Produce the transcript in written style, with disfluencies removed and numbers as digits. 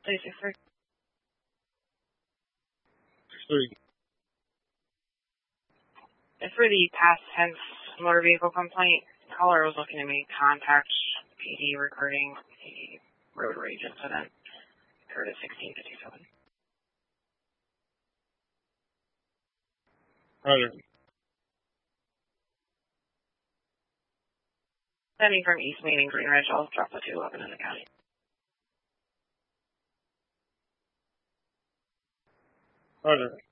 Please, 6-3. 6-3. As for the past tense motor vehicle complaint, caller was looking to make contact PD regarding a road rage incident occurred at 1657. Roger. Sending from East Main and Green Ridge, I'll drop the 211 in the county. Roger.